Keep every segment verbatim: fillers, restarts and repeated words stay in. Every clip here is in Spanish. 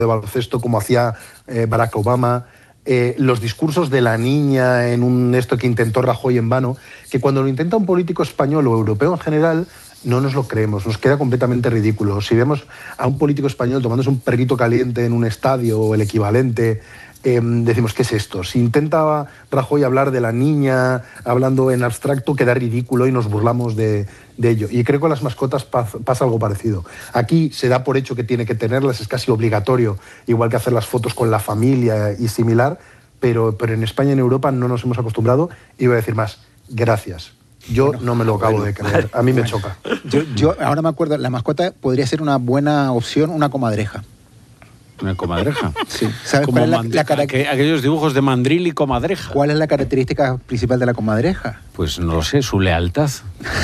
de baloncesto como hacía eh, Barack Obama, eh, los discursos de la niña en un esto que intentó Rajoy en vano, que cuando lo intenta un político español o europeo en general, no nos lo creemos, nos queda completamente ridículo. Si vemos a un político español tomándose un perrito caliente en un estadio o el equivalente, eh, decimos, ¿qué es esto? Si intenta Rajoy hablar de la niña hablando en abstracto, queda ridículo y nos burlamos de, de ello. Y creo que con las mascotas pasa, pasa algo parecido. Aquí se da por hecho que tiene que tenerlas, es casi obligatorio, igual que hacer las fotos con la familia y similar, pero, pero en España y en Europa no nos hemos acostumbrado, y voy a decir más, gracias. Yo bueno, no me lo acabo bueno, de creer, a mí me bueno. choca. Yo, yo ahora me acuerdo, la mascota podría ser una buena opción, una comadreja. ¿Una comadreja? Sí. ¿Sabes Como cuál es la, la cara... aquellos dibujos de mandril y comadreja. ¿Cuál es la característica principal de la comadreja? Pues no lo sé, su lealtad.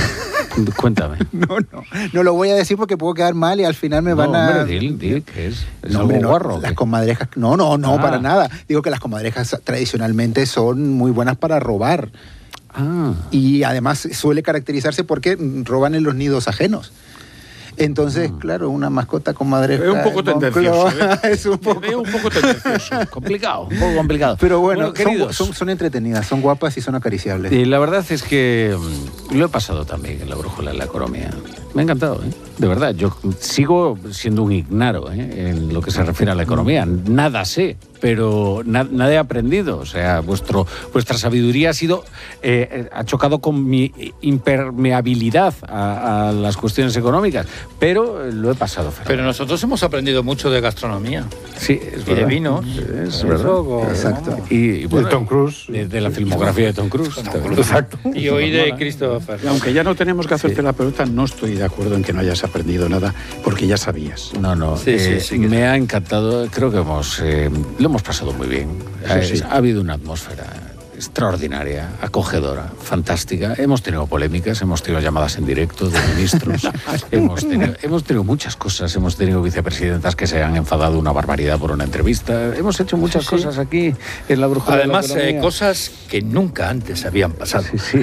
Cuéntame. No, no, no lo voy a decir porque puedo quedar mal y al final me no, van a... Hombre, dil, dil, ¿qué es? ¿Es no, algo hombre, no, guarro? Las comadrejas... No, no, no, ah. para nada. Digo que las comadrejas tradicionalmente son muy buenas para robar. Ah. Y además suele caracterizarse porque roban en los nidos ajenos. Entonces, ah. claro, una mascota comadreja... Es un poco tendencioso. ¿eh? Es un poco... Es un poco tendencioso. Complicado, un poco complicado. Pero bueno, bueno son, son, son entretenidas, son guapas y son acariciables. Y la verdad es que lo he pasado también en la brújula de la economía. Me ha encantado, ¿eh? De verdad. Yo sigo siendo un ignaro, ¿eh? En lo que se refiere a la economía. Nada sé, pero na nada he aprendido. O sea, vuestro, vuestra sabiduría ha sido eh, ha chocado con mi impermeabilidad a, a las cuestiones económicas, pero lo he pasado. Fernando. Pero nosotros hemos aprendido mucho de gastronomía. Sí, es y verdad. de vinos. Es Eso, verdad. Como, exacto. Y, y bueno, de Tom Cruise. De, de la filmografía de Tom Cruise. Tom Cruise. Exacto. Y hoy de Christopher. Y aunque ya no tenemos que hacerte sí. la pelota, no estoy de acuerdo en que no hayas aprendido nada, porque ya sabías. No, no, sí, eh, sí, sí, me sí. ha encantado, creo que hemos eh, lo hemos pasado muy bien. Sí, ha, sí. ha habido una atmósfera extraordinaria, acogedora, fantástica. Hemos tenido polémicas, hemos tenido llamadas en directo de ministros, hemos, tenido, hemos tenido muchas cosas, hemos tenido vicepresidentas que se han enfadado una barbaridad por una entrevista, hemos hecho muchas sí, cosas sí. aquí en la brújula. Además, de la eh, cosas que nunca antes habían pasado. Sí, sí.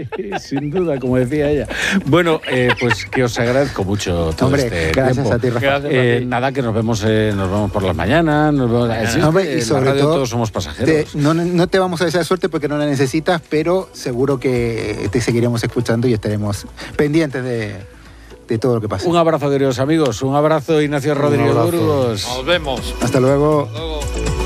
Sin duda, como decía ella. Bueno, eh, pues que os agradezco mucho todo Hombre, este gracias tiempo. a ti, Rafa. Eh, nada, que nos vemos, eh, nos vemos por las mañanas, nos vemos... Sí, Hombre, y sobre en la radio todo, todos somos pasajeros. Te, no, no te vamos a desear suerte porque no la necesitas, pero seguro que te seguiremos escuchando y estaremos pendientes de, de todo lo que pasa. Un abrazo, queridos amigos. Un abrazo, Ignacio Rodríguez Burgos. Nos vemos. Hasta luego. Hasta luego.